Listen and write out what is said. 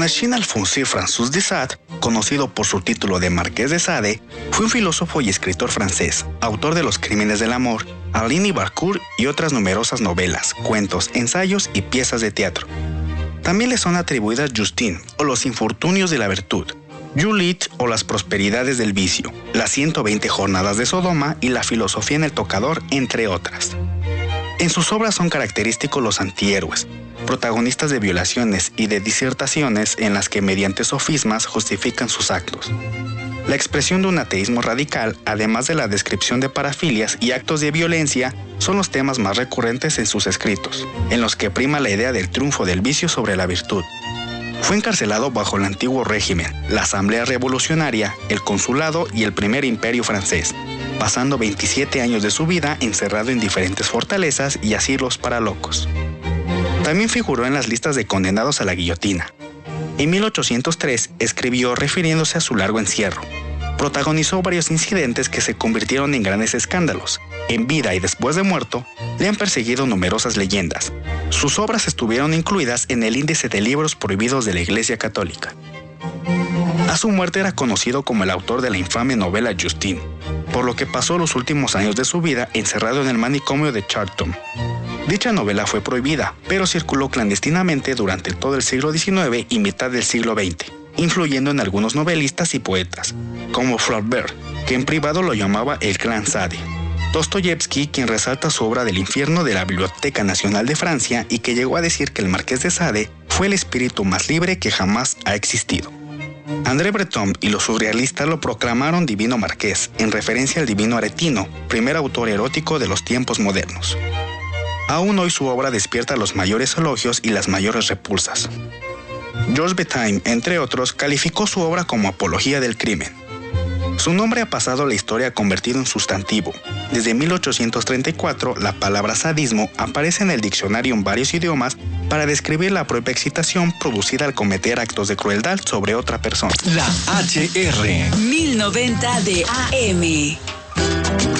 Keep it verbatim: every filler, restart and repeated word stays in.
Machine Alphonse François de Sade, conocido por su título de Marqués de Sade, fue un filósofo y escritor francés, autor de Los crímenes del amor, Arline y Barcourt y otras numerosas novelas, cuentos, ensayos y piezas de teatro. También le son atribuidas Justine o Los infortunios de la virtud, Juliet o Las prosperidades del vicio, Las ciento veinte jornadas de Sodoma y La filosofía en el tocador, entre otras. En sus obras son característicos los antihéroes, protagonistas de violaciones y de disertaciones en las que mediante sofismas justifican sus actos. La expresión de un ateísmo radical, además de la descripción de parafilias y actos de violencia, son los temas más recurrentes en sus escritos, en los que prima la idea del triunfo del vicio sobre la virtud. Fue encarcelado bajo el antiguo régimen, la Asamblea Revolucionaria, el Consulado y el Primer Imperio francés, pasando veintisiete años de su vida encerrado en diferentes fortalezas y asilos para locos. También figuró en las listas de condenados a la guillotina. En mil ochocientos tres escribió refiriéndose a su largo encierro. Protagonizó varios incidentes que se convirtieron en grandes escándalos. En vida y después de muerto, le han perseguido numerosas leyendas. Sus obras estuvieron incluidas en el índice de libros prohibidos de la Iglesia Católica. A su muerte era conocido como el autor de la infame novela Justine, por lo que pasó los últimos años de su vida encerrado en el manicomio de Charton. Dicha novela fue prohibida, pero circuló clandestinamente durante todo el siglo diecinueve y mitad del siglo veinte, influyendo en algunos novelistas y poetas, como Flaubert, que en privado lo llamaba el Clan Sade. Dostoyevsky, quien resalta su obra del infierno de la Biblioteca Nacional de Francia y que llegó a decir que el Marqués de Sade fue el espíritu más libre que jamás ha existido. André Breton y los surrealistas lo proclamaron Divino Marqués, en referencia al divino Aretino, primer autor erótico de los tiempos modernos. Aún hoy su obra despierta los mayores elogios y las mayores repulsas. Georges Bataille, entre otros, calificó su obra como apología del crimen. Su nombre ha pasado a la historia convertido en sustantivo. Desde mil ochocientos treinta y cuatro, la palabra sadismo aparece en el diccionario en varios idiomas para describir la propia excitación producida al cometer actos de crueldad sobre otra persona. La H R mil noventa de A M.